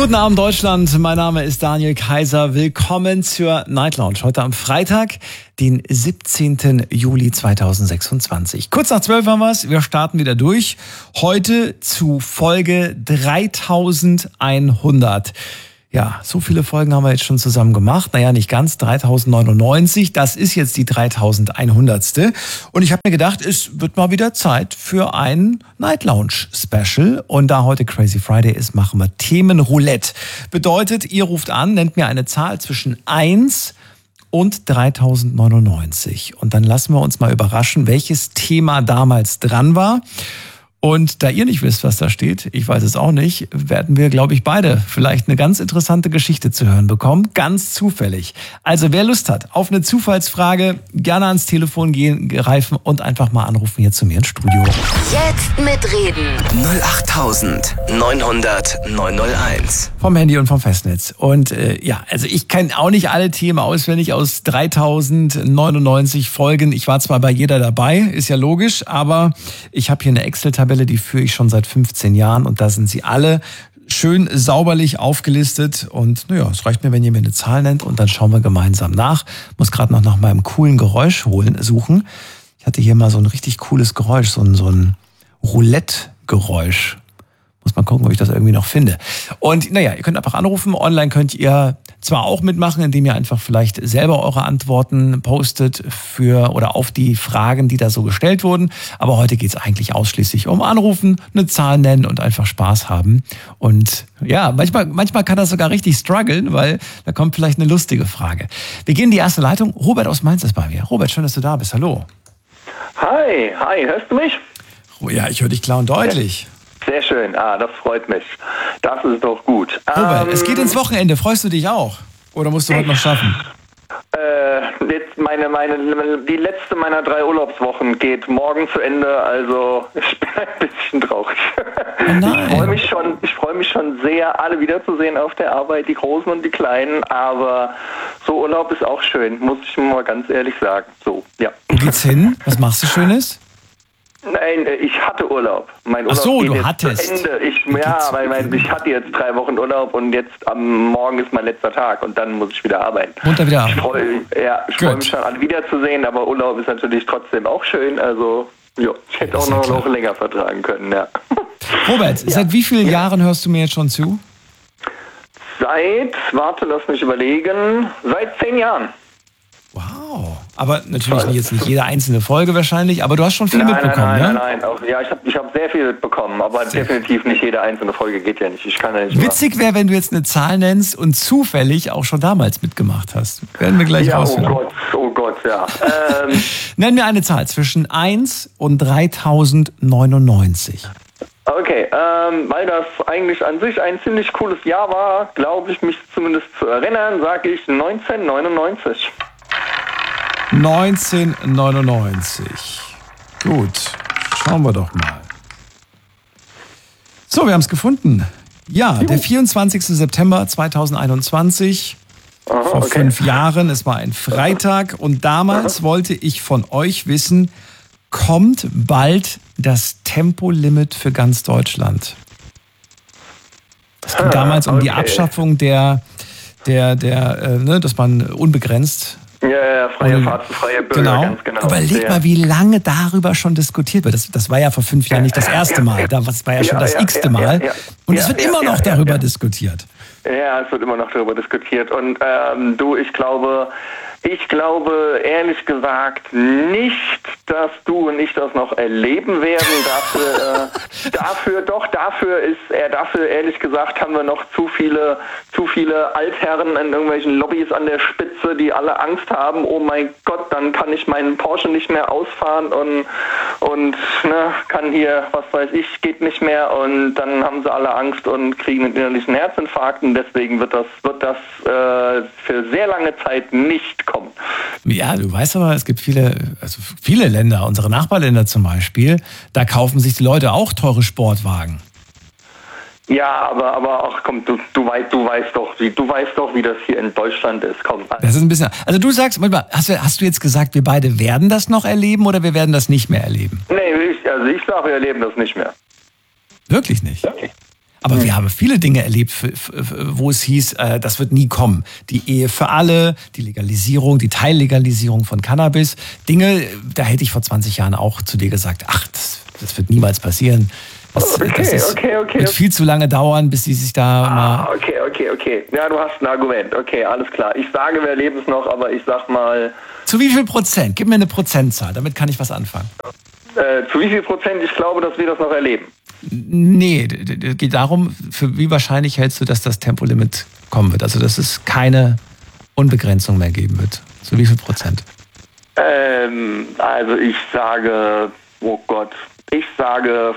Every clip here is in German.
Guten Abend Deutschland, mein Name ist Daniel Kaiser. Willkommen zur Night Lounge. Heute am Freitag, den 17. Juli 2026. Kurz nach 12 haben wir es, wir starten wieder durch. Heute zu Folge 3100. Ja, so viele Folgen haben wir jetzt schon zusammen gemacht. Naja, nicht ganz, 3099. Das ist jetzt die 3100. Und ich habe mir gedacht, es wird mal wieder Zeit für ein Night Lounge Special. Und da heute Crazy Friday ist, machen wir Themenroulette. Bedeutet, ihr ruft an, nennt mir eine Zahl zwischen 1 und 3099. Und dann lassen wir uns mal überraschen, welches Thema damals dran war. Und da ihr nicht wisst, was da steht, ich weiß es auch nicht, werden wir, glaube ich, beide vielleicht eine ganz interessante Geschichte zu hören bekommen. Ganz zufällig. Also wer Lust hat auf eine Zufallsfrage, gerne ans Telefon greifen und einfach mal anrufen hier zu mir ins Studio. Jetzt mitreden. 08900 901. Vom Handy und vom Festnetz. Und also ich kenne auch nicht alle Themen auswendig aus 3099 Folgen. Ich war zwar bei jeder dabei, ist ja logisch, aber ich habe hier eine Excel-Tabelle, die führe ich schon seit 15 Jahren und da sind sie alle schön sauberlich aufgelistet und es reicht mir, wenn ihr mir eine Zahl nennt und dann schauen wir gemeinsam nach. Muss gerade noch nach meinem coolen Geräusch suchen. Ich hatte hier mal so ein richtig cooles Geräusch, so ein Roulette-Geräusch. Muss mal gucken, ob ich das irgendwie noch finde. Und ihr könnt einfach anrufen. Online könnt ihr zwar auch mitmachen, indem ihr einfach vielleicht selber eure Antworten postet oder auf die Fragen, die da so gestellt wurden. Aber heute geht's eigentlich ausschließlich um Anrufen, eine Zahl nennen und einfach Spaß haben. Und ja, manchmal kann das sogar richtig strugglen, weil da kommt vielleicht eine lustige Frage. Wir gehen in die erste Leitung. Robert aus Mainz ist bei mir. Robert, schön, dass du da bist. Hallo. Hi, hörst du mich? Oh ja, ich höre dich klar und deutlich. Sehr schön, das freut mich. Das ist doch gut. Robert, es geht ins Wochenende. Freust du dich auch? Oder musst du heute noch schaffen? Jetzt die letzte meiner 3 Urlaubswochen geht morgen zu Ende, also ich bin ein bisschen traurig. Oh nein. Ich freue mich schon sehr, alle wiederzusehen auf der Arbeit, die Großen und die Kleinen, aber so Urlaub ist auch schön, muss ich mal ganz ehrlich sagen. So, ja. Wo geht's hin? Was machst du Schönes? Nein, ich hatte Urlaub. Mein Urlaub Ach so, geht du jetzt hattest. zu Ende. Ich hatte jetzt 3 Wochen Urlaub und jetzt am Morgen ist mein letzter Tag und dann muss ich wieder arbeiten. Munter wieder arbeiten. Ich freue mich schon, alle wiederzusehen, aber Urlaub ist natürlich trotzdem auch schön. Also, ich hätte auch noch länger vertragen können, ja. Robert, seit wie vielen Jahren hörst du mir jetzt schon zu? Lass mich überlegen, seit 10 Jahren. Wow. Aber natürlich jetzt nicht jede einzelne Folge wahrscheinlich, aber du hast schon viel mitbekommen, ne? Nein. Auch, ja, ich hab sehr viel mitbekommen, aber definitiv nicht jede einzelne Folge geht ja nicht. Ich kann ja nicht. Witzig wäre, wenn du jetzt eine Zahl nennst und zufällig auch schon damals mitgemacht hast. Werden wir gleich rausfinden. Oh Gott, ja. Nenn mir eine Zahl zwischen 1 und 3099. Okay, weil das eigentlich an sich ein ziemlich cooles Jahr war, glaube ich mich zumindest zu erinnern, sage ich 1999. 1999. Gut, schauen wir doch mal. So, wir haben es gefunden. Ja, der 24. September 2021, vor 5 Jahren. Es war ein Freitag und damals wollte ich von euch wissen, kommt bald das Tempolimit für ganz Deutschland? Es ging damals um die Abschaffung dass man unbegrenzt freie Fahrt für freie Bürger, ganz genau. Überleg mal, wie lange darüber schon diskutiert wird. Das war ja vor 5 Jahren nicht das erste Mal, das war ja schon das x-te Mal. Und es wird immer noch darüber diskutiert. Ja, es wird immer noch darüber diskutiert. Und ich glaube ehrlich gesagt nicht, dass du und ich das noch erleben werden. Dafür ehrlich gesagt haben wir noch zu viele Altherren in irgendwelchen Lobbys an der Spitze, die alle Angst haben, oh mein Gott, dann kann ich meinen Porsche nicht mehr ausfahren und kann hier, was weiß ich, geht nicht mehr und dann haben sie alle Angst und kriegen einen innerlichen Herzinfarkt und deswegen wird das für sehr lange Zeit nicht kommen. Ja, du weißt aber, es gibt viele Länder, unsere Nachbarländer zum Beispiel, da kaufen sich die Leute auch teure Sportwagen. Ja, aber ach komm, du weißt doch, wie das hier in Deutschland ist. Komm. Das ist ein bisschen. Also du sagst, hast du jetzt gesagt, wir beide werden das noch erleben oder wir werden das nicht mehr erleben? Nee, ich sage, wir erleben das nicht mehr. Wirklich nicht? Okay. Aber wir haben viele Dinge erlebt, wo es hieß, das wird nie kommen. Die Ehe für alle, die Legalisierung, die Teillegalisierung von Cannabis. Dinge, da hätte ich vor 20 Jahren auch zu dir gesagt, ach, das wird niemals passieren. Das wird viel zu lange dauern, bis sie sich da mal... Okay. Ja, du hast ein Argument. Okay, alles klar. Ich sage, wir erleben es noch, aber ich sag mal... Zu wie viel Prozent? Gib mir eine Prozentzahl, damit kann ich was anfangen. Zu wie viel Prozent? Ich glaube, dass wir das noch erleben. Nee, es geht darum, für wie wahrscheinlich hältst du, dass das Tempolimit kommen wird? Also, dass es keine Unbegrenzung mehr geben wird. Zu wie viel Prozent? Also ich sage, oh Gott, ich sage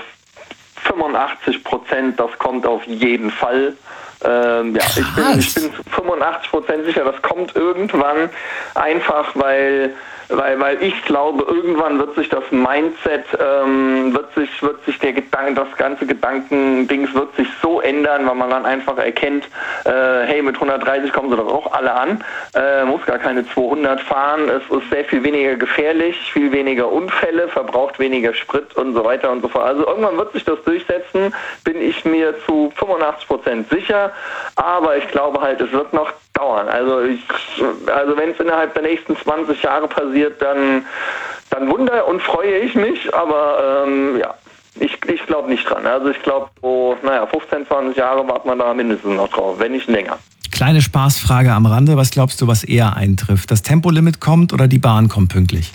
85%, das kommt auf jeden Fall. Ich bin zu 85% sicher, das kommt irgendwann, einfach weil ich glaube, irgendwann wird sich das Mindset, wird sich der Gedanke, das ganze Gedankendings wird sich so ändern, weil man dann einfach erkennt, hey, mit 130 kommen sie doch auch alle an, muss gar keine 200 fahren, es ist sehr viel weniger gefährlich, viel weniger Unfälle, verbraucht weniger Sprit und so weiter und so fort. Also irgendwann wird sich das durchsetzen, bin ich mir zu 85% sicher, aber ich glaube halt, es wird noch dauern. Also wenn es innerhalb der nächsten 20 Jahre passiert, dann wundere und freue ich mich, aber ich glaube nicht dran. Also ich glaube, 15, 20 Jahre wartet man da mindestens noch drauf, wenn nicht länger. Kleine Spaßfrage am Rande, was glaubst du, was eher eintrifft? Das Tempolimit kommt oder die Bahn kommt pünktlich?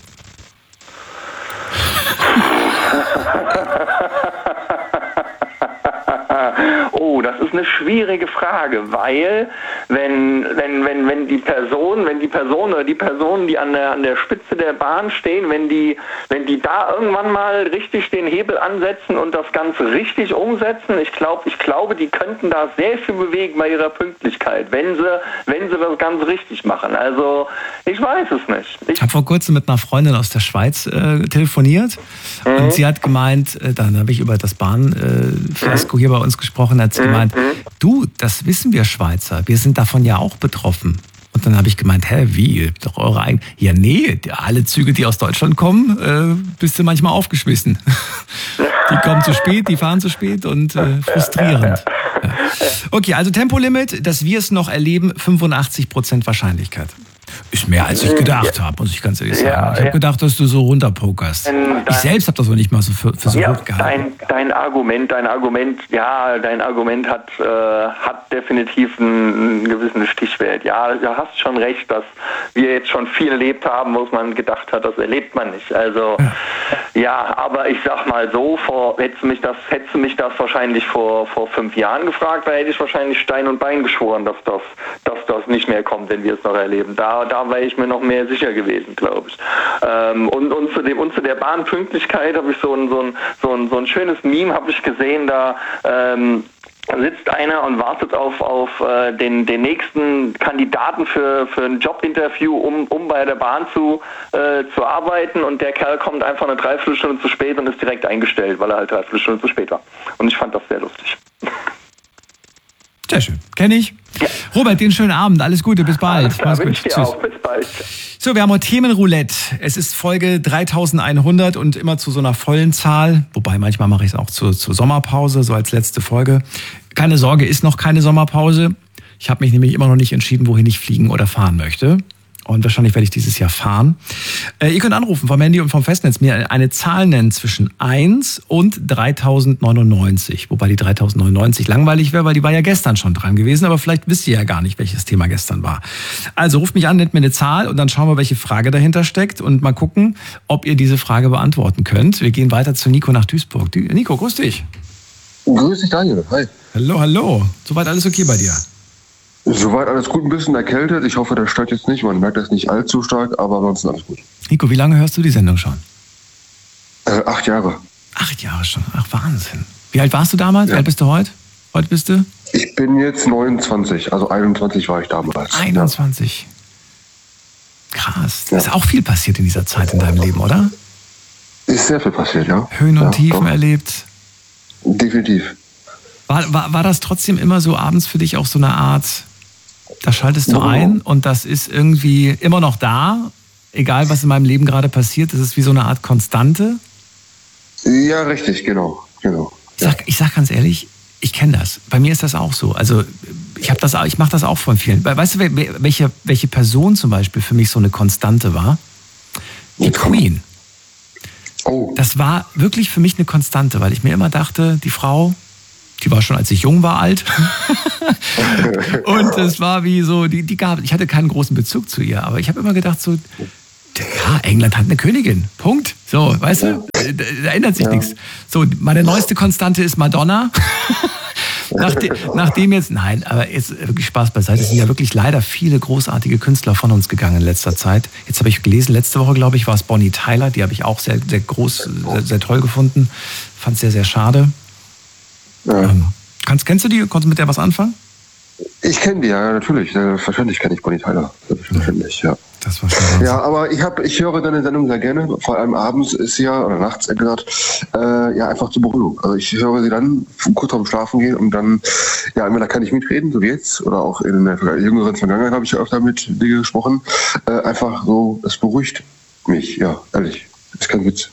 Oh, das ist eine schwierige Frage, weil wenn die Personen oder die Personen, die an der Spitze der Bahn stehen, wenn die da irgendwann mal richtig den Hebel ansetzen und das Ganze richtig umsetzen, ich glaube, die könnten da sehr viel bewegen bei ihrer Pünktlichkeit, wenn sie das Ganze richtig machen. Also ich weiß es nicht. Ich habe vor kurzem mit einer Freundin aus der Schweiz telefoniert und sie hat gemeint, dann habe ich über das Bahnfiasko hier bei uns gesprochen, hat sie gemeint, du, das wissen wir Schweizer, wir sind davon ja auch betroffen. Und dann habe ich gemeint, wie, doch eure eigenen... Ja, nee, alle Züge, die aus Deutschland kommen, bist du manchmal aufgeschmissen. Die kommen zu spät, die fahren zu spät und frustrierend. Ja. Okay, also Tempolimit, dass wir es noch erleben, 85% Wahrscheinlichkeit. Ist mehr, als ich gedacht habe, muss ich ganz ehrlich sagen. Ich habe gedacht, dass du so runterpokerst. Ich selbst habe das noch nicht mal so für so gut gehalten. Dein Argument hat definitiv einen gewissen Stichwert. Ja, du hast schon recht, dass wir jetzt schon viel erlebt haben, wo man gedacht hat, das erlebt man nicht. Also aber ich sag mal so, hättest du mich das wahrscheinlich vor 5 Jahren gefragt, da hätte ich wahrscheinlich Stein und Bein geschworen, dass das nicht mehr kommt, wenn wir es noch erleben. Da wäre ich mir noch mehr sicher gewesen, glaube ich. Und zu der Bahnpünktlichkeit habe ich so ein schönes Meme habe ich gesehen, da sitzt einer und wartet auf den nächsten Kandidaten für ein Jobinterview, um bei der Bahn zu arbeiten, und der Kerl kommt einfach eine Dreiviertelstunde zu spät und ist direkt eingestellt, weil er halt 3 Stunden zu spät war. Und ich fand das sehr lustig. Sehr schön. Kenne ich. Ja. Robert, den schönen Abend. Alles Gute. Bis bald. Mach's gut. Tschüss. Auch. Bis bald. So, wir haben heute Themenroulette. Es ist Folge 3100 und immer zu so einer vollen Zahl. Wobei, manchmal mache ich es auch zur Sommerpause, so als letzte Folge. Keine Sorge, ist noch keine Sommerpause. Ich habe mich nämlich immer noch nicht entschieden, wohin ich fliegen oder fahren möchte. Und wahrscheinlich werde ich dieses Jahr fahren. Ihr könnt anrufen vom Handy und vom Festnetz, mir eine Zahl nennen zwischen 1 und 3099. Wobei die 3099 langweilig wäre, weil die war ja gestern schon dran gewesen. Aber vielleicht wisst ihr ja gar nicht, welches Thema gestern war. Also ruft mich an, nennt mir eine Zahl und dann schauen wir, welche Frage dahinter steckt. Und mal gucken, ob ihr diese Frage beantworten könnt. Wir gehen weiter zu Nico nach Duisburg. Nico, grüß dich. Grüß dich, Daniel. Hi. Hallo. Soweit alles okay bei dir? Soweit alles gut, ein bisschen erkältet. Ich hoffe, das stört jetzt nicht. Man merkt das nicht allzu stark, aber ansonsten alles gut. Nico, wie lange hörst du die Sendung schon? 8 Jahre. 8 Jahre schon? Ach, Wahnsinn. Wie alt warst du damals? Ja. Wie alt bist du heute? Heute bist du? Ich bin jetzt 29, also 21 war ich damals. 21. Ja. Krass. Da ist auch viel passiert in dieser Zeit in deinem Leben, oder? Ist sehr viel passiert, ja. Höhen und Tiefen erlebt. Definitiv. War das trotzdem immer so abends für dich auch so eine Art, da schaltest du ein und das ist irgendwie immer noch da, egal was in meinem Leben gerade passiert, das ist wie so eine Art Konstante? Ja, richtig, genau. Ich sag ganz ehrlich, Ich kenne das. Bei mir ist das auch so. Also ich mache das auch von vielen. Weißt du, welche Person zum Beispiel für mich so eine Konstante war? Die Queen. Oh. Das war wirklich für mich eine Konstante, weil ich mir immer dachte, die Frau, die war schon, als ich jung war, alt. Und es war wie so, ich hatte keinen großen Bezug zu ihr, aber ich habe immer gedacht so, ja, England hat eine Königin. Punkt. So, weißt du, da ändert sich nichts. So, meine neueste Konstante ist Madonna. Nachdem jetzt, nein, aber jetzt wirklich Spaß beiseite. Es sind ja wirklich leider viele großartige Künstler von uns gegangen in letzter Zeit. Jetzt habe ich gelesen, letzte Woche, glaube ich, war es Bonnie Tyler. Die habe ich auch sehr, sehr groß, sehr toll gefunden. Fand es sehr, sehr schade. Ja. Kennst du die? Konntest du mit der was anfangen? Ich kenne die, ja, natürlich. Selbstverständlich kenne ich Bonnie Tyler. Selbstverständlich, ja. Das war schon ja, aber ich höre deine Sendung sehr gerne. Vor allem abends ist sie ja, oder nachts gesagt, ja, einfach zur Beruhigung. Also ich höre sie dann kurz vorm Schlafen gehen und dann, ja, entweder kann ich mitreden, so wie jetzt, oder auch in der jüngeren Vergangenheit habe ich ja öfter mit dir gesprochen. Einfach so, es beruhigt mich, ja, ehrlich. Das ist kein Witz.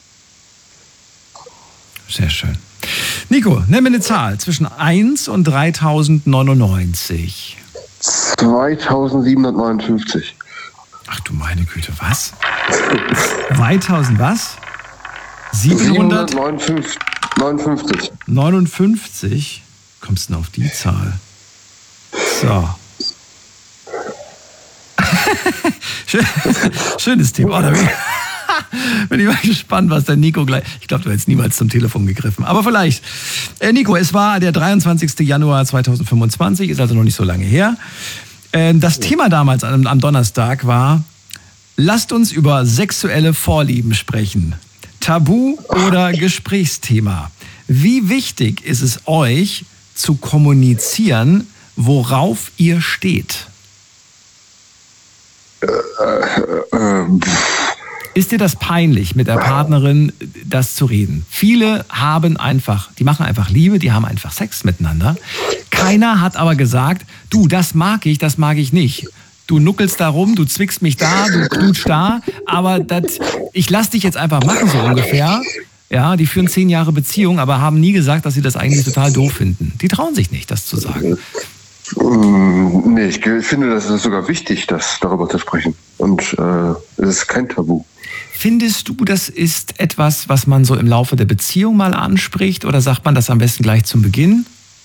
Sehr schön. Nico, nenn mir eine Zahl zwischen 1 und 3099. 2759. Ach du meine Güte, was? 2000 was? 759. 59? Kommst du denn auf die Zahl? So. Schönes Thema. Oh, da bin ich mal gespannt, was der Nico gleich... Ich glaube, du hättest niemals zum Telefon gegriffen. Aber vielleicht. Nico, es war der 23. Januar 2025, ist also noch nicht so lange her. Das Thema damals am Donnerstag war, lasst uns über sexuelle Vorlieben sprechen. Tabu oder Gesprächsthema? Wie wichtig ist es euch zu kommunizieren, worauf ihr steht? Ist dir das peinlich, mit der Partnerin das zu reden? Viele die machen einfach Liebe, die haben einfach Sex miteinander. Keiner hat aber gesagt, du, das mag ich nicht. Du nuckelst da rum, du zwickst mich da, du knutschst da, aber ich lass dich jetzt einfach machen, so ungefähr. Ja, die führen 10 Jahre Beziehung, aber haben nie gesagt, dass sie das eigentlich total doof finden. Die trauen sich nicht, das zu sagen. Nee, ich finde, das ist sogar wichtig, darüber zu sprechen. Und es ist kein Tabu. Findest du, das ist etwas, was man so im Laufe der Beziehung mal anspricht, oder sagt man das am besten gleich zum Beginn?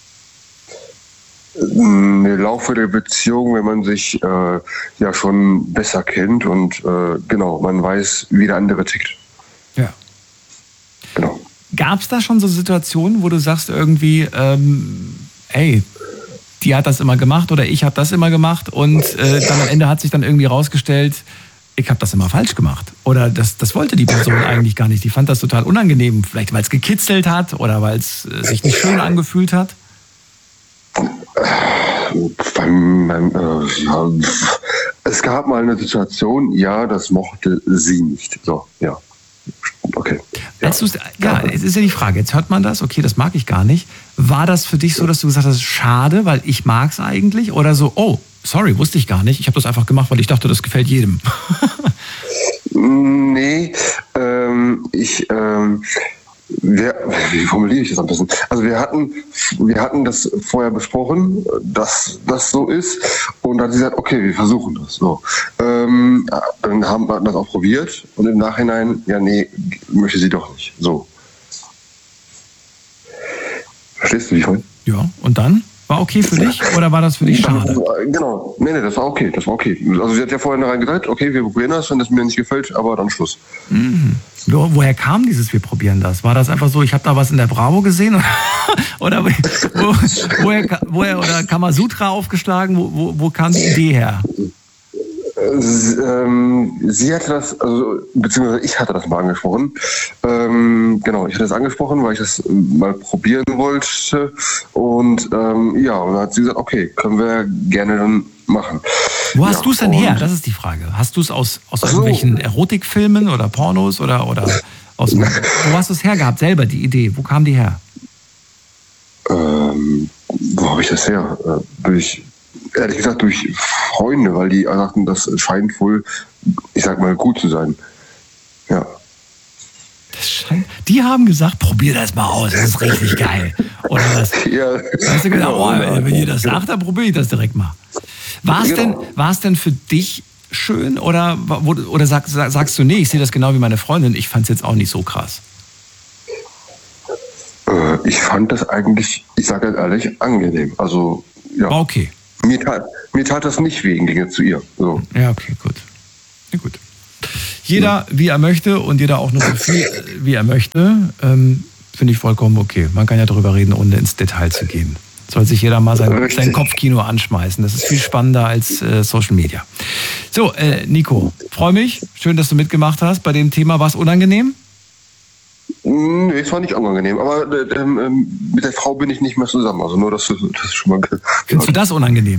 Im Laufe der Beziehung, wenn man sich ja schon besser kennt und genau, man weiß, wie der andere tickt. Ja. Genau. Gab es da schon so Situationen, wo du sagst irgendwie, ey, die hat das immer gemacht oder ich habe das immer gemacht und dann am Ende hat sich dann irgendwie rausgestellt, ich habe das immer falsch gemacht. Oder das wollte die Person eigentlich gar nicht. Die fand das total unangenehm. Vielleicht, weil es gekitzelt hat oder weil es sich nicht schön angefühlt hat. Ja, es gab mal eine Situation, ja, das mochte sie nicht. So, ja. Okay. Ja. Es ist ja die Frage, jetzt hört man das, okay, das mag ich gar nicht. War das für dich so, dass du gesagt hast, schade, weil ich mag es eigentlich? Oder so, oh, sorry, wusste ich gar nicht. Ich habe das einfach gemacht, weil ich dachte, das gefällt jedem. Nee, wie formuliere ich das am besten? Also wir hatten das vorher besprochen, dass das so ist, und dann hat sie gesagt, okay, wir versuchen das. So. Dann haben wir das auch probiert und im Nachhinein, ja, nee, möchte sie doch nicht. So. Verstehst du, wie ich meine? Ja, und dann? War okay für dich oder war das für dich schade? Genau, nee, das war okay, Also sie hat ja vorhin rein gesagt, okay, wir probieren das, wenn das mir nicht gefällt, aber dann Schluss. Mhm. Woher kam dieses, wir probieren das? War das einfach so, ich habe da was in der Bravo gesehen? Oder woher oder Kamasutra aufgeschlagen? Wo kam die Idee her? Sie hatte das, beziehungsweise ich hatte das mal angesprochen. Genau, ich hatte das angesprochen, weil ich das mal probieren wollte. Und und dann hat sie gesagt, okay, können wir gerne dann machen. Wo hast du es denn her? Das ist die Frage. Hast du es aus irgendwelchen Erotikfilmen oder Pornos oder wo hast du es hergehabt, selber, die Idee? Wo kam die her? Wo habe ich das her? Ehrlich gesagt durch Freunde, weil die sagten, das scheint wohl, ich sag mal, gut zu sein. Ja. Die haben gesagt, probier das mal aus, das ist richtig geil. Oder was? Ja. Hast du gedacht, wenn ihr das sagt, dann probiere ich das direkt mal. War es denn für dich schön oder sagst du, nee, ich sehe das genau wie meine Freundin, ich fand es jetzt auch nicht so krass? Ich fand das eigentlich, ich sage ganz ehrlich, angenehm. Also, ja. Okay. Mir tat das nicht weh, ging jetzt zu ihr. So. Ja, okay, gut. Ja, gut. Jeder, wie er möchte und jeder auch nur so viel, wie er möchte, finde ich vollkommen okay. Man kann ja darüber reden, ohne ins Detail zu gehen. Soll sich jeder mal sein Kopfkino anschmeißen. Das ist viel spannender als Social Media. So, Nico, freue mich. Schön, dass du mitgemacht hast. Bei dem Thema war es unangenehm? Nee, es war nicht unangenehm. Aber mit der Frau bin ich nicht mehr zusammen. Also nur, dass du das schon mal... Findest du das unangenehm?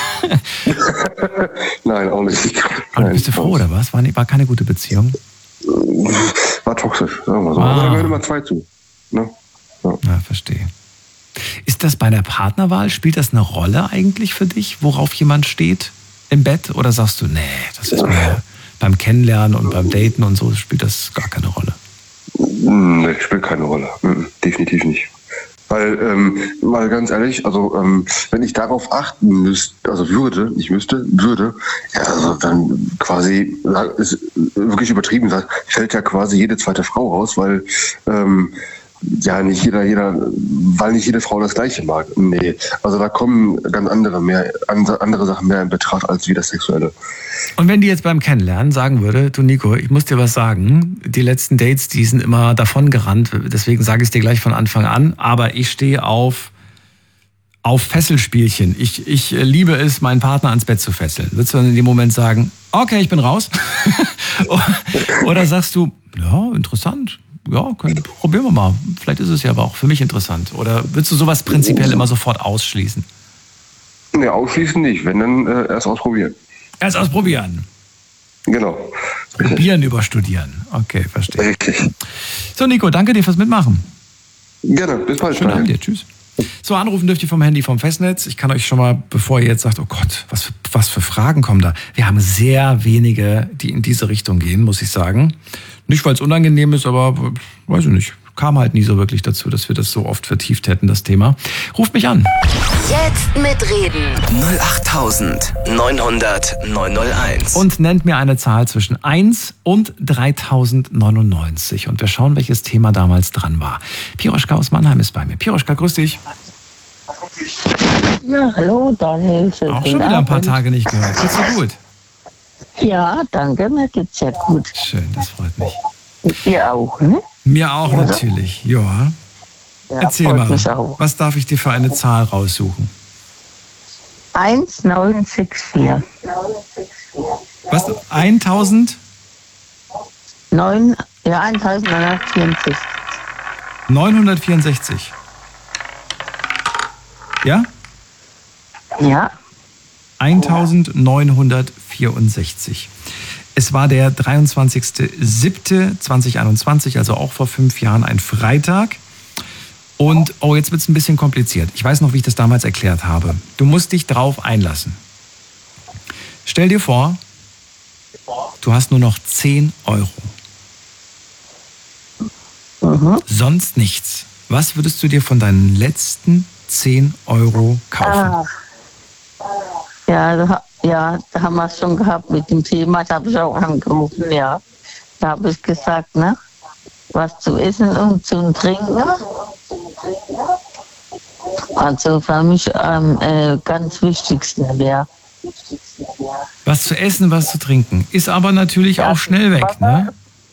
Nein, auch nicht. Nein, bist du froh, oder was? War keine gute Beziehung? War toxisch, sagen wir so. Aber da gehören immer zwei zu. Ne? Ja, verstehe. Ist das bei der Partnerwahl, spielt das eine Rolle eigentlich für dich, worauf jemand steht im Bett? Oder sagst du, nee, das ist mir beim Kennenlernen und beim Daten und so, spielt das gar keine Rolle? Nee, spielt keine Rolle. Definitiv nicht. Weil, mal ganz ehrlich, also wenn ich darauf achten müsste, also würde, ja, also dann quasi, ist wirklich übertrieben gesagt, fällt ja quasi jede zweite Frau raus, weil ja nicht weil nicht jede Frau das Gleiche mag. Nee, also da kommen ganz andere Sachen mehr in Betracht als wie das Sexuelle. Und wenn die jetzt beim Kennenlernen sagen würde, du Nico, ich muss dir was sagen, die letzten Dates, die sind immer davon gerannt, deswegen sage ich es dir gleich von Anfang an, aber ich stehe auf Fesselspielchen. Ich liebe es, meinen Partner ans Bett zu fesseln. Würdest du dann in dem Moment sagen, okay, ich bin raus? Oder sagst du, ja, interessant, ja, probieren wir mal. Vielleicht ist es ja aber auch für mich interessant. Oder würdest du sowas prinzipiell immer sofort ausschließen? Nee, ausschließen nicht, wenn dann erst ausprobieren. Erst ausprobieren. Genau. Probieren über Studieren. Okay, verstehe. Richtig. So, Nico, danke dir fürs Mitmachen. Gerne, bis bald. Schönen Abend dir, tschüss. So, anrufen dürft ihr vom Handy vom Festnetz. Ich kann euch schon mal, bevor ihr jetzt sagt, oh Gott, was für Fragen kommen da. Wir haben sehr wenige, die in diese Richtung gehen, muss ich sagen. Nicht, weil es unangenehm ist, aber weiß ich nicht. Kam halt nie so wirklich dazu, dass wir das so oft vertieft hätten, das Thema. Ruft mich an. Jetzt mitreden. 08900 901. Und nennt mir eine Zahl zwischen 1 und 3099. Und wir schauen, welches Thema damals dran war. Piroschka aus Mannheim ist bei mir. Piroschka, grüß dich. Ja, hallo Daniel. Auch schon wieder ein paar Tage nicht gehört. Geht's dir gut? Ja, danke, mir geht's sehr gut. Schön, das freut mich. Dir auch, ne? Mir auch natürlich, ja. Erzähl mal, was darf ich dir für eine Zahl raussuchen? 1964. Was? 1000? 1964. 964. Ja? Ja. 1964. Es war der 23.07.2021, also auch vor 5 Jahren, ein Freitag. Und, jetzt wird es ein bisschen kompliziert. Ich weiß noch, wie ich das damals erklärt habe. Du musst dich drauf einlassen. Stell dir vor, du hast nur noch 10 Euro. Sonst nichts. Was würdest du dir von deinen letzten 10 Euro kaufen? Ja, da haben wir es schon gehabt mit dem Thema, da habe ich auch angerufen, ja. Da habe ich gesagt, ne? Was zu essen und zu trinken. Also für mich ganz Wichtigste wäre. Was zu essen, was zu trinken. Ist aber natürlich auch schnell weg, ne?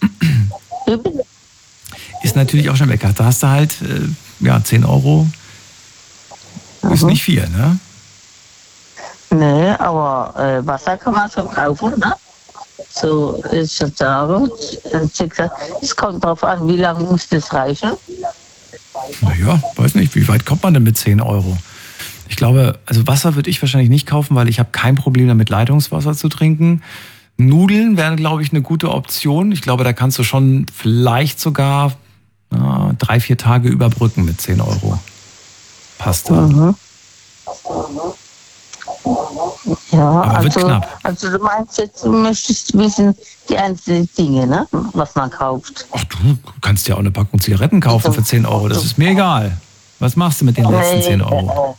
Ist natürlich auch schnell weg. Da hast du halt, 10 Euro. Ist nicht viel, ne? Nee, aber Wasser kann man schon kaufen, ne? So ist es sagen. Es kommt darauf an, wie lange muss das reichen. Naja, weiß nicht, wie weit kommt man denn mit 10 Euro? Ich glaube, also Wasser würde ich wahrscheinlich nicht kaufen, weil ich habe kein Problem damit, Leitungswasser zu trinken. Nudeln wären, glaube ich, eine gute Option. Ich glaube, da kannst du schon vielleicht sogar 3-4 Tage überbrücken mit 10 Euro. Pasta. Ja, aber wird knapp. Also du meinst jetzt, du möchtest wissen, die einzelnen Dinge, ne? Was man kauft. Ach, du kannst ja auch eine Packung Zigaretten kaufen für 10 Euro. Das ist mir egal. Was machst du mit den letzten 10 Euro?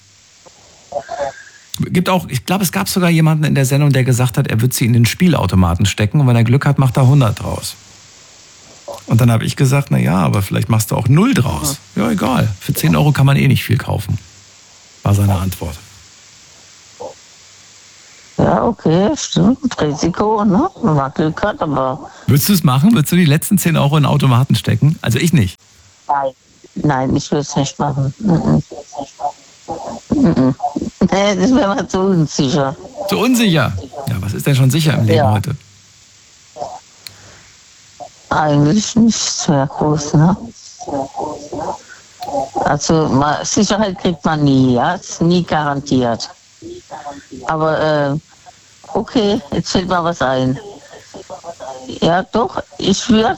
Ich glaube, es gab sogar jemanden in der Sendung, der gesagt hat, er wird sie in den Spielautomaten stecken und wenn er Glück hat, macht er 100 draus. Und dann habe ich gesagt, naja, aber vielleicht machst du auch 0 draus. Ja, egal. Für 10 Euro kann man eh nicht viel kaufen. War seine Antwort. Ja, okay, stimmt. Risiko, ne? Man hat Glück gehabt, aber... Würdest du es machen? Würdest du die letzten 10 Euro in den Automaten stecken? Also ich nicht. Nein, ich würde es nicht machen. Nee, das wäre mal zu unsicher. Zu unsicher? Ja, was ist denn schon sicher im Leben heute? Eigentlich nicht sehr groß, ne? Also Sicherheit kriegt man nie, ja? Ist nie garantiert. Aber okay, jetzt fällt mir was ein. Ja doch, ich würde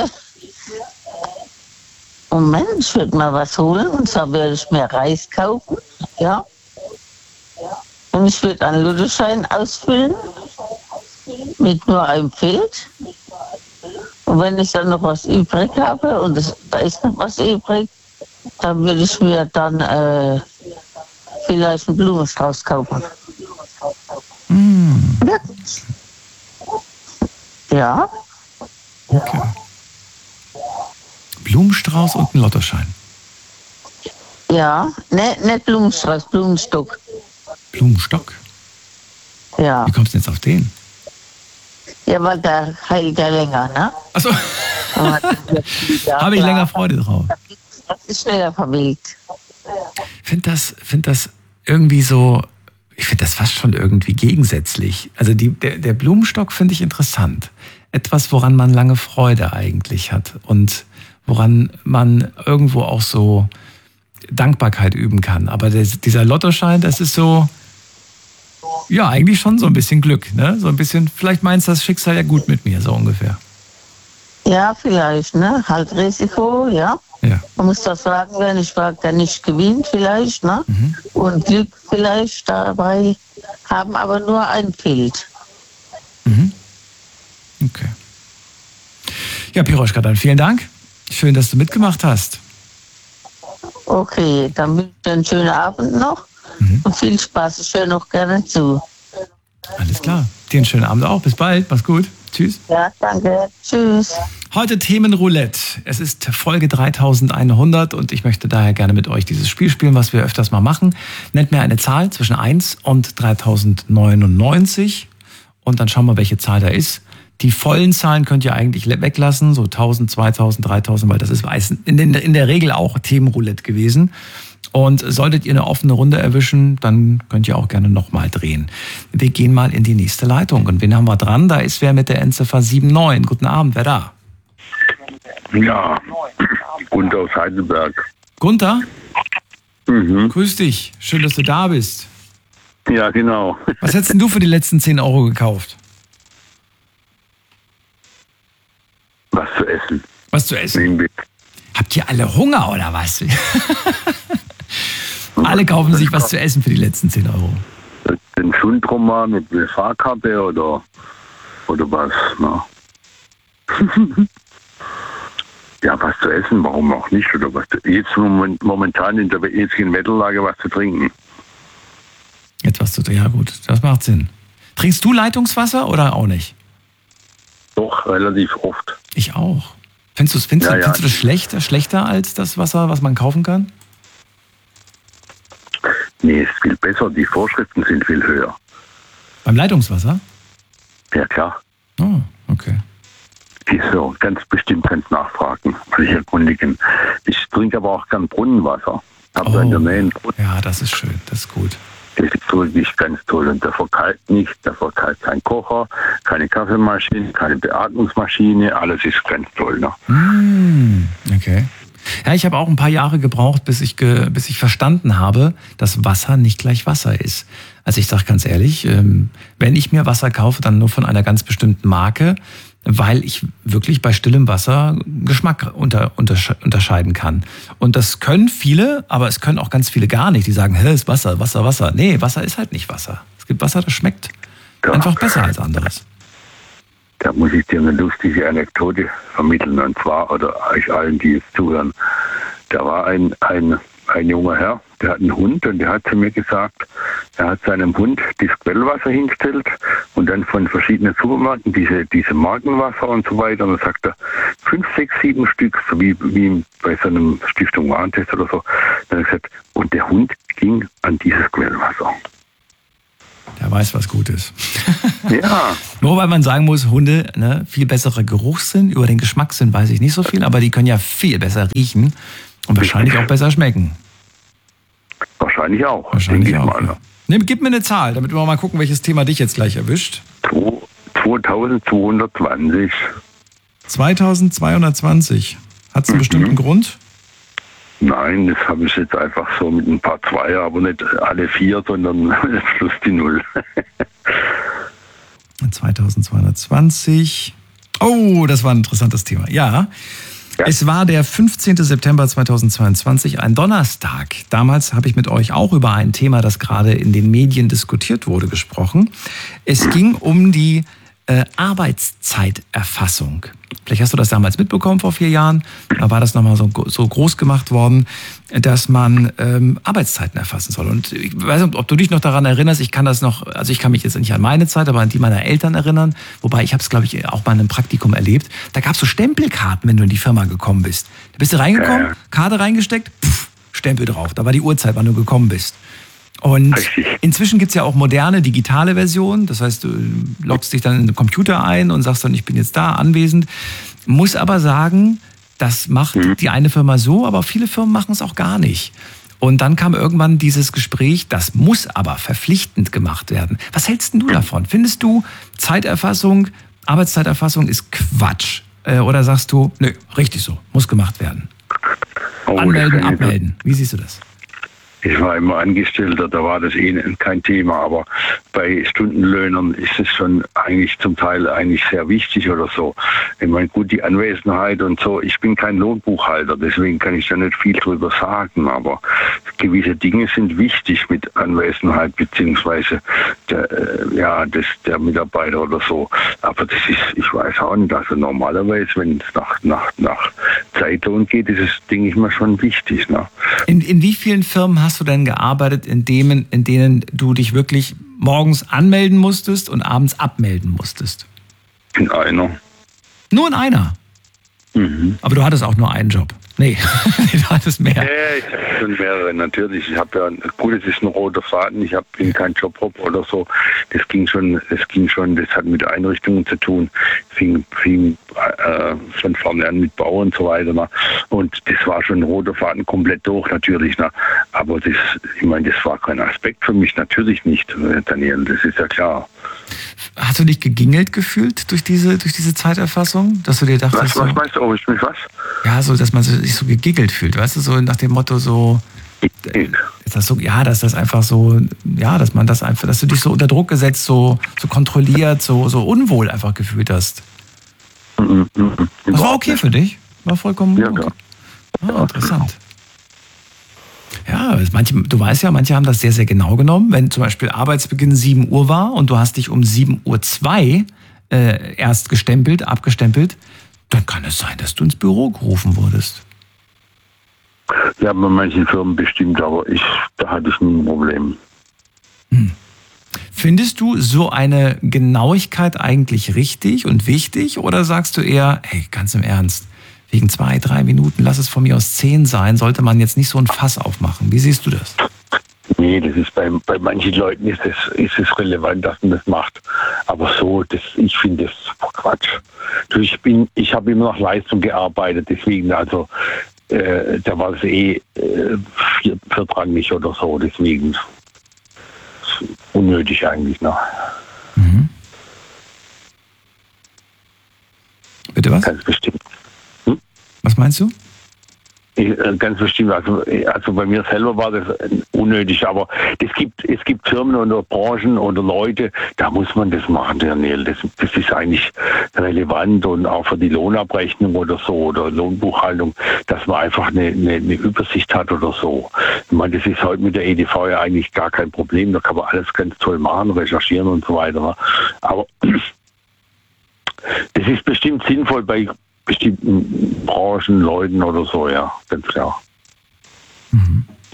Moment, ich würde mal was holen und zwar würde ich mir Reis kaufen, ja. Und ich würde einen Lottoschein ausfüllen mit nur einem Feld. Und wenn ich dann noch was übrig habe und da ist noch was übrig, dann würde ich mir dann vielleicht einen Blumenstrauß kaufen. Wirklich? Ja. Okay. Blumenstrauß und ein Lottoschein. Ja, nicht Blumenstrauß, Blumenstock. Blumenstock? Ja. Wie kommst du denn jetzt auf den? Ja, weil der heilt ja länger, ne? Achso. Ja, habe ich länger Freude drauf. Das ist schneller verwegt. Find das irgendwie so, ich finde das fast schon irgendwie gegensätzlich. Also der Blumenstock finde ich interessant. Etwas, woran man lange Freude eigentlich hat und woran man irgendwo auch so Dankbarkeit üben kann. Aber dieser Lottoschein, das ist so, ja, eigentlich schon so ein bisschen Glück, ne? So ein bisschen, vielleicht meinst das Schicksal ja gut mit mir, so ungefähr. Ja, vielleicht, ne? Halt Risiko, ja. Ja. Man muss das sagen, wenn ich frage, der nicht gewinnt vielleicht, ne? Und Glück vielleicht dabei haben, aber nur ein Bild. Okay. Ja, Piroschka, dann vielen Dank. Schön, dass du mitgemacht hast. Okay, dann wünsche ich einen schönen Abend noch und viel Spaß. Ich höre noch gerne zu. Alles klar. Dir einen schönen Abend auch. Bis bald. Mach's gut. Tschüss. Ja, danke. Tschüss. Heute Themenroulette. Es ist Folge 3100 und ich möchte daher gerne mit euch dieses Spiel spielen, was wir öfters mal machen. Nennt mir eine Zahl zwischen 1 und 3099 und dann schauen wir, welche Zahl da ist. Die vollen Zahlen könnt ihr eigentlich weglassen, so 1000, 2000, 3000, weil das ist in der Regel auch Themenroulette gewesen. Und solltet ihr eine offene Runde erwischen, dann könnt ihr auch gerne nochmal drehen. Wir gehen mal in die nächste Leitung. Und wen haben wir dran? Da ist wer mit der Endziffer 79. Guten Abend, wer da? Ja, Gunther aus Heidelberg. Gunther? Grüß dich. Schön, dass du da bist. Ja, genau. Was hättest denn du für die letzten 10 Euro gekauft? Was zu essen. Was zu essen? Habt ihr alle Hunger oder was? Alle kaufen sich was zu essen für die letzten 10 Euro. Den Schundroman mit einer Fahrkarte oder was? Na? Ja, was zu essen, warum auch nicht? Oder was? Jetzt momentan in der jetzigen Wetterlage was zu trinken. Etwas zu trinken, ja gut, das macht Sinn. Trinkst du Leitungswasser oder auch nicht? Doch, relativ oft. Ich auch. Findest du das schlechter als das Wasser, was man kaufen kann? Nee, es ist viel besser. Die Vorschriften sind viel höher. Beim Leitungswasser? Ja, klar. Oh, okay. So, ganz bestimmt kannst nachfragen, will ich erkundigen. Ich trinke aber auch gern Brunnenwasser. Hab da in der Nähe einen Brunnen. Ja, das ist schön, das ist gut. Das ist wirklich ganz toll. Und der verkalt nicht, der verkalt kein Kocher, keine Kaffeemaschine, keine Beatmungsmaschine, alles ist ganz toll. Ne? Okay. Ja, ich habe auch ein paar Jahre gebraucht, bis ich verstanden habe, dass Wasser nicht gleich Wasser ist. Also ich sage ganz ehrlich, wenn ich mir Wasser kaufe, dann nur von einer ganz bestimmten Marke, weil ich wirklich bei stillem Wasser Geschmack unterscheiden kann. Und das können viele, aber es können auch ganz viele gar nicht. Die sagen, hä, ist Wasser, Wasser, Wasser. Nee, Wasser ist halt nicht Wasser. Es gibt Wasser, das schmeckt einfach besser als anderes. Da muss ich dir eine lustige Anekdote vermitteln, und zwar, oder euch allen, die jetzt zuhören. Da war ein ein junger Herr, der hat einen Hund und der hat zu mir gesagt, er hat seinem Hund das Quellwasser hingestellt und dann von verschiedenen Supermärkten diese Markenwasser und so weiter. Und dann sagt er 5, 6, 7 Stück, so wie bei so einem Stiftung Warentest oder so. Dann hat er gesagt, und der Hund ging an dieses Quellwasser. Der weiß, was gut ist. Ja. Nur weil man sagen muss, Hunde, ne, viel bessere Geruchssinn, über den Geschmackssinn weiß ich nicht so viel, aber die können ja viel besser riechen und wahrscheinlich auch besser schmecken. Wahrscheinlich auch. Wahrscheinlich auch. Ja. Ne, gib mir eine Zahl, damit wir mal gucken, welches Thema dich jetzt gleich erwischt. 2220. 2220. Hat es einen bestimmten Grund? Nein, das habe ich jetzt einfach so mit ein paar Zweier, aber nicht alle 4, sondern plus die 0. 2220. Oh, das war ein interessantes Thema. Ja. Es war der 15. September 2022, ein Donnerstag. Damals habe ich mit euch auch über ein Thema, das gerade in den Medien diskutiert wurde, gesprochen. Es ging um die Arbeitszeiterfassung. Vielleicht hast du das damals mitbekommen vor 4 Jahren. Da war das nochmal so groß gemacht worden, dass man Arbeitszeiten erfassen soll. Und ich weiß nicht, ob du dich noch daran erinnerst. Ich kann mich jetzt nicht an meine Zeit, aber an die meiner Eltern erinnern. Wobei ich habe es, glaube ich, auch mal in einem Praktikum erlebt. Da gab es so Stempelkarten, wenn du in die Firma gekommen bist. Da bist du reingekommen, Karte reingesteckt, Stempel drauf. Da war die Uhrzeit, wann du gekommen bist. Und inzwischen gibt es ja auch moderne, digitale Versionen. Das heißt, du loggst dich dann in den Computer ein und sagst dann, ich bin jetzt da, anwesend. Muss aber sagen, das macht die eine Firma so, aber viele Firmen machen es auch gar nicht. Und dann kam irgendwann dieses Gespräch, das muss aber verpflichtend gemacht werden. Was hältst denn du davon? Findest du, Arbeitszeiterfassung ist Quatsch? Oder sagst du, nö, richtig so, muss gemacht werden? Anmelden, abmelden. Wie siehst du das? Ich war immer Angestellter, da war das kein Thema, aber bei Stundenlöhnern ist es schon eigentlich zum Teil eigentlich sehr wichtig oder so. Ich meine, gut, die Anwesenheit und so, ich bin kein Lohnbuchhalter, deswegen kann ich da nicht viel drüber sagen, aber gewisse Dinge sind wichtig mit Anwesenheit beziehungsweise der Mitarbeiter oder so. Aber das ist, ich weiß auch nicht, also normalerweise, wenn es nach Zeitlohn geht, ist es, denke ich mal, schon wichtig. Ne? In wie vielen Firmen hast du denn gearbeitet, in denen du dich wirklich morgens anmelden musstest und abends abmelden musstest? In einer. Nur in einer? Mhm. Aber du hattest auch nur einen Job. Nee, du hattest mehr. Ja, ich habe schon mehrere, natürlich. Ich habe gut, es ist ein roter Faden, bin kein Jobhopper oder so. Das ging schon, das hat mit Einrichtungen zu tun. Fing von vorne an mit Bau und so weiter. Ne? Und das war schon ein roter Faden komplett durch, natürlich. Ne? Aber das war kein Aspekt für mich, natürlich nicht, Daniel, das ist ja klar. Hast du dich gegingelt gefühlt durch diese Zeiterfassung? Dass du dir dachtest, was meinst du, ob ich mich was? Ja, so, dass man sich so gegiggelt fühlt, weißt du, so nach dem Motto so, ist das so, ja, dass das einfach so, ja, dass man das einfach, dass du dich so unter Druck gesetzt, so kontrolliert, so unwohl einfach gefühlt hast. Das war okay für dich? War vollkommen okay. Ah, interessant. Ja, du weißt ja, manche haben das sehr, sehr genau genommen. Wenn zum Beispiel Arbeitsbeginn 7 Uhr war und du hast dich um 7:02 Uhr erst abgestempelt, dann kann es sein, dass du ins Büro gerufen wurdest. Ja, bei manchen Firmen bestimmt, aber da hatte ich nie ein Problem. Findest du so eine Genauigkeit eigentlich richtig und wichtig oder sagst du eher, hey, ganz im Ernst, wegen 2, 3 Minuten, lass es von mir aus 10 sein, sollte man jetzt nicht so ein Fass aufmachen. Wie siehst du das? Nee, das ist bei manchen Leuten ist es relevant, dass man das macht. Aber so, ich finde das Quatsch. Ich habe immer nach Leistung gearbeitet, deswegen also da war es viertrangig oder so, deswegen unnötig eigentlich. Ne? Mhm. Bitte was? Ganz bestimmt. Was meinst du? Ganz bestimmt. Also bei mir selber war das unnötig, aber es gibt Firmen oder Branchen oder Leute, da muss man das machen, Daniel. Das ist eigentlich relevant und auch für die Lohnabrechnung oder so oder Lohnbuchhaltung, dass man einfach eine Übersicht hat oder so. Ich meine, das ist heute mit der EDV ja eigentlich gar kein Problem. Da kann man alles ganz toll machen, recherchieren und so weiter. Aber das ist bestimmt sinnvoll bei bestimmten Branchen, Leuten oder so, ja, ganz klar. Mhm.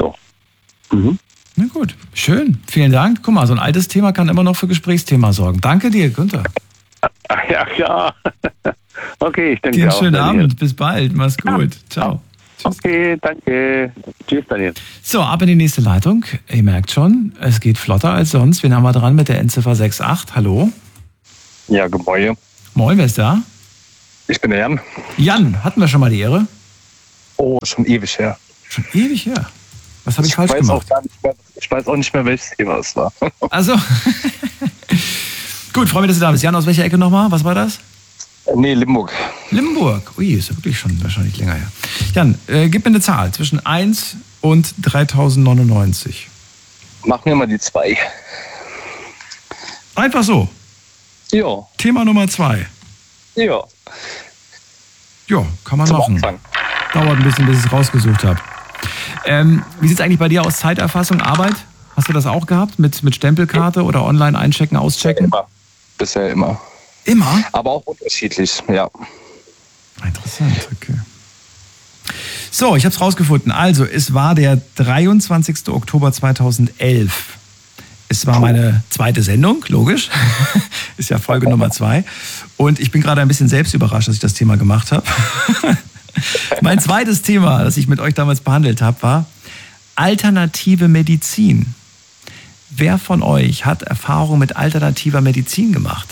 Na gut, schön. Vielen Dank. Guck mal, so ein altes Thema kann immer noch für Gesprächsthema sorgen. Danke dir, Günther. Ja, klar. Okay, ich denke Dir einen auch. schönen Daniel. Abend. Bis bald. Mach's gut. Ciao. Okay, danke. Tschüss, Daniel. So, ab in die nächste Leitung. Ihr merkt schon, es geht flotter als sonst. Wen haben wir dran mit der Endziffer 68? Hallo? Ja, Gemäue. Moin, wer ist da? Ich bin der Jan. Jan, hatten wir schon mal die Ehre? Oh, schon ewig her. Schon ewig her. Was habe ich falsch weiß gemacht? Auch gar nicht mehr, ich weiß auch nicht mehr, welches Thema es war. Also, gut, freue mich, dass du da bist. Jan, aus welcher Ecke nochmal? Was war das? Nee, Limburg. Limburg. Ui, ist ja wirklich schon wahrscheinlich länger her. Jan, gib mir eine Zahl zwischen 1 und 3099. Mach mir mal die 2. Einfach so. Ja. Thema Nummer 2. Ja. Ja, kann man Zum machen. Anfang. Dauert ein bisschen, bis ich es rausgesucht habe. Wie sieht es eigentlich bei dir aus? Zeiterfassung, Arbeit? Hast du das auch gehabt mit Stempelkarte oder online einchecken, auschecken? Immer. Bisher immer. Immer? Aber auch unterschiedlich, ja. Interessant, okay. So, ich habe es rausgefunden. Also, es war der 23. Oktober 2011. Es war meine zweite Sendung, logisch. Ist ja Folge Nummer 2. Und ich bin gerade ein bisschen selbst überrascht, dass ich das Thema gemacht habe. Mein zweites Thema, das ich mit euch damals behandelt habe, war alternative Medizin. Wer von euch hat Erfahrung mit alternativer Medizin gemacht?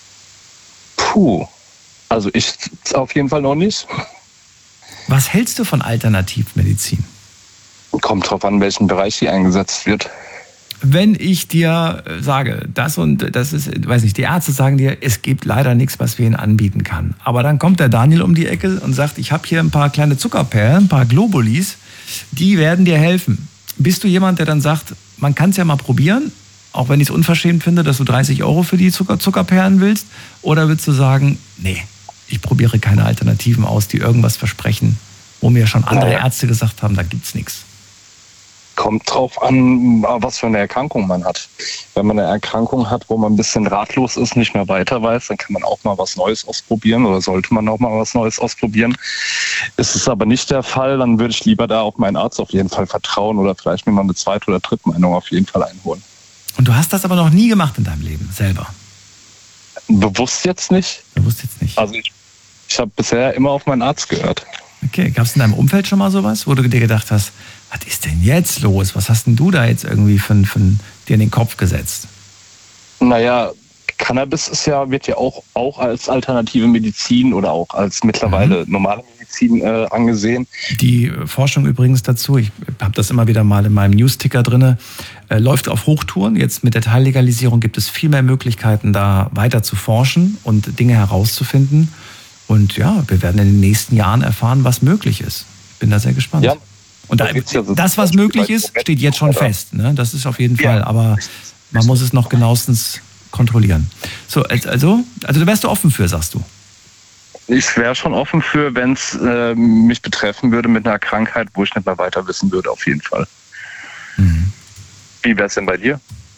Puh. Also ich auf jeden Fall noch nicht. Was hältst du von Alternativmedizin? Kommt drauf an, welchen Bereich die eingesetzt wird. Wenn ich dir sage, das und das ist, weiß nicht, die Ärzte sagen dir, es gibt leider nichts, was wir ihnen anbieten kann. Aber dann kommt der Daniel um die Ecke und sagt, ich habe hier ein paar kleine Zuckerperlen, ein paar Globulis, die werden dir helfen. Bist du jemand, der dann sagt, man kann es ja mal probieren, auch wenn ich es unverschämt finde, dass du 30 € für die Zuckerperlen willst? Oder willst du sagen, nee, ich probiere keine Alternativen aus, die irgendwas versprechen, wo mir schon andere Ärzte gesagt haben, da gibt's nichts? Kommt drauf an, was für eine Erkrankung man hat. Wenn man eine Erkrankung hat, wo man ein bisschen ratlos ist, nicht mehr weiter weiß, dann kann man auch mal was Neues ausprobieren oder sollte man auch mal was Neues ausprobieren. Ist es aber nicht der Fall, dann würde ich lieber da auf meinen Arzt auf jeden Fall vertrauen oder vielleicht mir mal eine zweite oder dritte Meinung auf jeden Fall einholen. Und du hast das aber noch nie gemacht in deinem Leben, selber? Bewusst jetzt nicht. Bewusst jetzt nicht. Also ich habe bisher immer auf meinen Arzt gehört. Okay, gab es in deinem Umfeld schon mal sowas, wo du dir gedacht hast, was ist denn jetzt los? Was hast denn du da jetzt irgendwie für dir in den Kopf gesetzt? Naja, Cannabis wird ja auch als alternative Medizin oder auch als mittlerweile normale Medizin angesehen. Die Forschung übrigens dazu, ich habe das immer wieder mal in meinem Newsticker drin, läuft auf Hochtouren. Jetzt mit der Teillegalisierung gibt es viel mehr Möglichkeiten, da weiter zu forschen und Dinge herauszufinden. Und ja, wir werden in den nächsten Jahren erfahren, was möglich ist. Ich bin da sehr gespannt. Ja. Und das, was möglich ist, steht jetzt schon fest. Ne? Das ist auf jeden Fall, aber man muss es noch genauestens kontrollieren. So, also da wärst du offen für, sagst du? Ich wäre schon offen für, wenn es mich betreffen würde mit einer Krankheit, wo ich nicht mehr weiter wissen würde, auf jeden Fall. Mhm. Wie wäre es denn bei dir?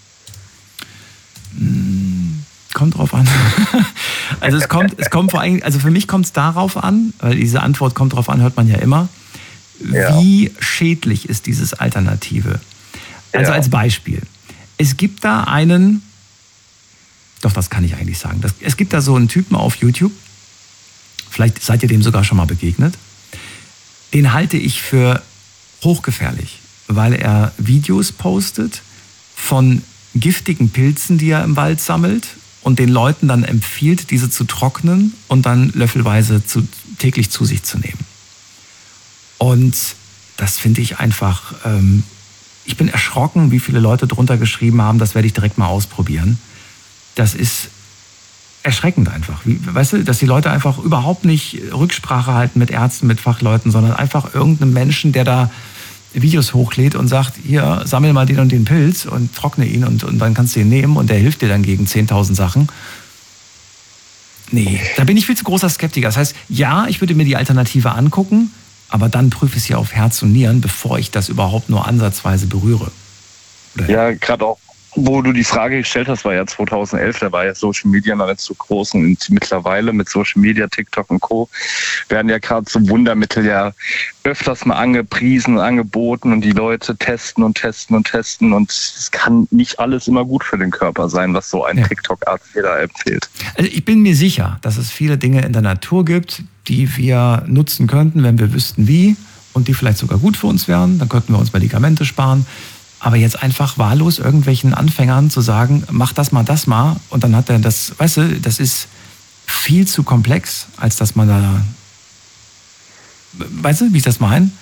Kommt drauf an. Also es kommt vor allem, also für mich kommt es darauf an, weil diese Antwort kommt drauf an, hört man ja immer. Wie schädlich ist dieses Alternative? Also als Beispiel. Es gibt da das kann ich eigentlich sagen. Es gibt da so einen Typen auf YouTube, vielleicht seid ihr dem sogar schon mal begegnet. Den halte ich für hochgefährlich, weil er Videos postet von giftigen Pilzen, die er im Wald sammelt und den Leuten dann empfiehlt, diese zu trocknen und dann löffelweise täglich zu sich zu nehmen. Und das finde ich einfach, ich bin erschrocken, wie viele Leute drunter geschrieben haben, das werde ich direkt mal ausprobieren. Das ist erschreckend einfach. Weißt du, dass die Leute einfach überhaupt nicht Rücksprache halten mit Ärzten, mit Fachleuten, sondern einfach irgendeinem Menschen, der da Videos hochlädt und sagt, hier, sammel mal den und den Pilz und trockne ihn und dann kannst du ihn nehmen und der hilft dir dann gegen 10.000 Sachen. Nee, da bin ich viel zu großer Skeptiker. Das heißt, ja, ich würde mir die Alternative angucken, aber dann prüfe ich sie auf Herz und Nieren, bevor ich das überhaupt nur ansatzweise berühre. Oder? Ja, gerade wo du die Frage gestellt hast, war ja 2011, da war ja Social Media noch nicht so groß und mittlerweile mit Social Media, TikTok und Co. werden ja gerade so Wundermittel ja öfters mal angepriesen, angeboten und die Leute testen und es kann nicht alles immer gut für den Körper sein, was so ein TikTok-Arzt jeder empfiehlt. Also ich bin mir sicher, dass es viele Dinge in der Natur gibt, die wir nutzen könnten, wenn wir wüssten wie und die vielleicht sogar gut für uns wären, dann könnten wir uns Medikamente sparen. Aber jetzt einfach wahllos irgendwelchen Anfängern zu sagen, mach das mal und dann hat er das, weißt du, das ist viel zu komplex, als dass man da, weißt du, wie ich das meine?